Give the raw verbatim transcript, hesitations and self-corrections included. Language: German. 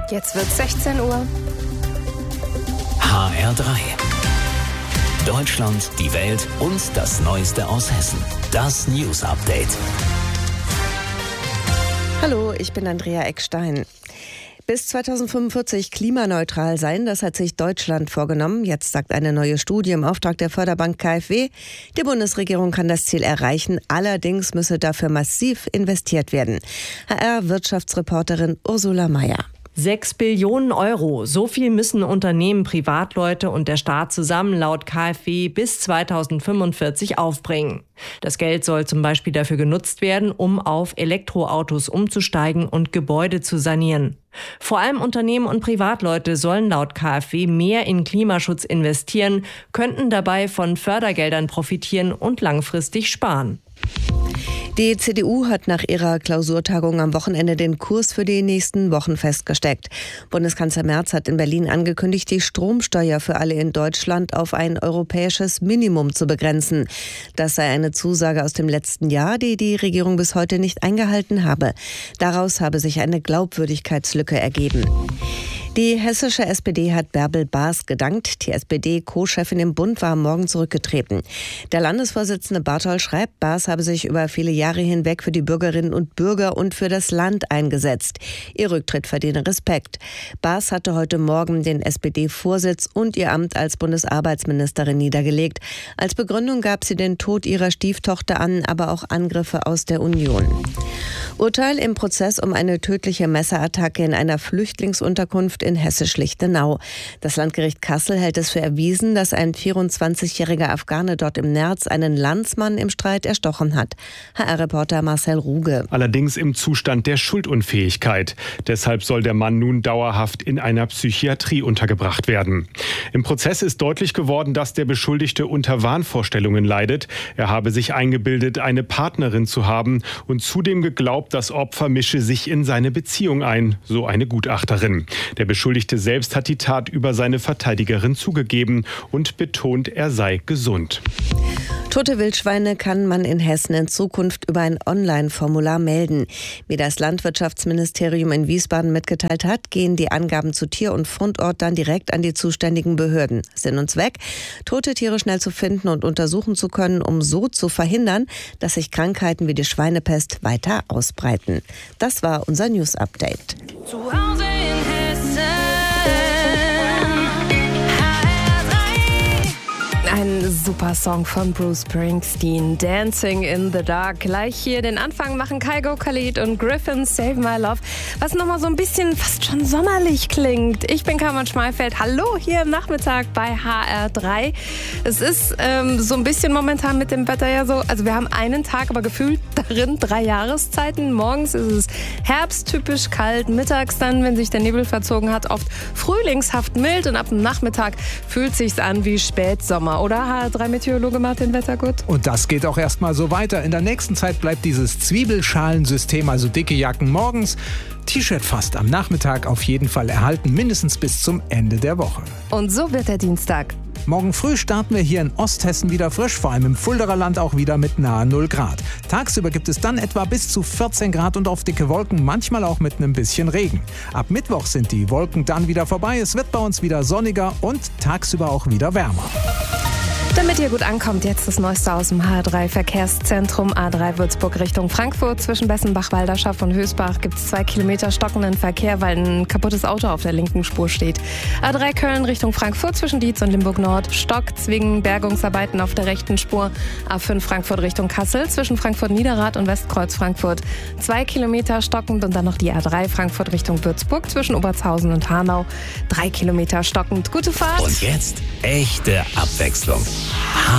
Jetzt wird sechzehn Uhr. H R drei. Deutschland, die Welt und das Neueste aus Hessen. Das News Update. Hallo, ich bin Andrea Eckstein. Bis zweitausendfünfundvierzig klimaneutral sein, das hat sich Deutschland vorgenommen. Jetzt sagt eine neue Studie im Auftrag der Förderbank K f W, die Bundesregierung kann das Ziel erreichen. Allerdings müsse dafür massiv investiert werden. H R-Wirtschaftsreporterin Ursula Mayer. Sechs Billionen Euro. So viel müssen Unternehmen, Privatleute und der Staat zusammen laut K f W bis zweitausendfünfundvierzig aufbringen. Das Geld soll zum Beispiel dafür genutzt werden, um auf Elektroautos umzusteigen und Gebäude zu sanieren. Vor allem Unternehmen und Privatleute sollen laut K f W mehr in Klimaschutz investieren, könnten dabei von Fördergeldern profitieren und langfristig sparen. Die C D U hat nach ihrer Klausurtagung am Wochenende den Kurs für die nächsten Wochen festgesteckt. Bundeskanzler Merz hat in Berlin angekündigt, die Stromsteuer für alle in Deutschland auf ein europäisches Minimum zu begrenzen. Das sei eine Zusage aus dem letzten Jahr, die die Regierung bis heute nicht eingehalten habe. Daraus habe sich eine Glaubwürdigkeitslücke ergeben. Die hessische S P D hat Bärbel Baas gedankt. Die S P D-Co-Chefin im Bund war am Morgen zurückgetreten. Der Landesvorsitzende Bartol schreibt, Baas habe sich über viele Jahre hinweg für die Bürgerinnen und Bürger und für das Land eingesetzt. Ihr Rücktritt verdiene Respekt. Baas hatte heute Morgen den S P D-Vorsitz und ihr Amt als Bundesarbeitsministerin niedergelegt. Als Begründung gab sie den Tod ihrer Stieftochter an, aber auch Angriffe aus der Union. Urteil im Prozess um eine tödliche Messerattacke in einer Flüchtlingsunterkunft in Hessisch-Lichtenau. Das Landgericht Kassel hält es für erwiesen, dass ein vierundzwanzigjähriger Afghane dort im März einen Landsmann im Streit erstochen hat. H R-Reporter Marcel Ruge. Allerdings im Zustand der Schuldunfähigkeit. Deshalb soll der Mann nun dauerhaft in einer Psychiatrie untergebracht werden. Im Prozess ist deutlich geworden, dass der Beschuldigte unter Wahnvorstellungen leidet. Er habe sich eingebildet, eine Partnerin zu haben und zudem geglaubt, das Opfer mische sich in seine Beziehung ein, so eine Gutachterin. Der Beschuldigte selbst hat die Tat über seine Verteidigerin zugegeben und betont, er sei gesund. Tote Wildschweine kann man in Hessen in Zukunft über ein Online-Formular melden. Wie das Landwirtschaftsministerium in Wiesbaden mitgeteilt hat, gehen die Angaben zu Tier und Fundort dann direkt an die zuständigen Behörden. Sinn und Zweck, tote Tiere schnell zu finden und untersuchen zu können, um so zu verhindern, dass sich Krankheiten wie die Schweinepest weiter ausbreiten. Das war unser News-Update. Zu Hause in Hessen. Ein super Song von Bruce Springsteen, Dancing in the Dark. Gleich hier den Anfang machen Kygo, Khalid und Griffin, Save My Love, was nochmal so ein bisschen fast schon sommerlich klingt. Ich bin Carmen Schmalfeld, hallo hier am Nachmittag bei H R drei. Es ist ähm, so ein bisschen momentan mit dem Wetter ja so, also wir haben einen Tag, aber gefühlt darin drei Jahreszeiten. Morgens ist es herbsttypisch kalt, mittags dann, wenn sich der Nebel verzogen hat, oft frühlingshaft mild und ab dem Nachmittag fühlt es sich an wie Spätsommer. Oder H R drei Meteorologe Martin Wettergut? Und das geht auch erstmal so weiter. In der nächsten Zeit bleibt dieses Zwiebelschalensystem, also dicke Jacken morgens, T-Shirt fast am Nachmittag auf jeden Fall erhalten, mindestens bis zum Ende der Woche. Und so wird der Dienstag. Morgen früh starten wir hier in Osthessen wieder frisch, vor allem im Fuldaer Land auch wieder mit nahe null Grad. Tagsüber gibt es dann etwa bis zu vierzehn Grad und auf dicke Wolken, manchmal auch mit einem bisschen Regen. Ab Mittwoch sind die Wolken dann wieder vorbei, es wird bei uns wieder sonniger und tagsüber auch wieder wärmer. Damit ihr gut ankommt, jetzt das Neueste aus dem H R drei Verkehrszentrum. A drei Würzburg Richtung Frankfurt. Zwischen Bessenbach, Walderschaft und Hösbach gibt es zwei Kilometer stockenden Verkehr, weil ein kaputtes Auto auf der linken Spur steht. A drei Köln Richtung Frankfurt zwischen Dietz und Limburg Nord. Stock, Zwingen, Bergungsarbeiten auf der rechten Spur. A fünf Frankfurt Richtung Kassel zwischen Frankfurt Niederrad und Westkreuz Frankfurt. Zwei Kilometer stockend und dann noch die A drei Frankfurt Richtung Würzburg zwischen Obertshausen und Hanau. Drei Kilometer stockend. Gute Fahrt. Und jetzt echte Abwechslung.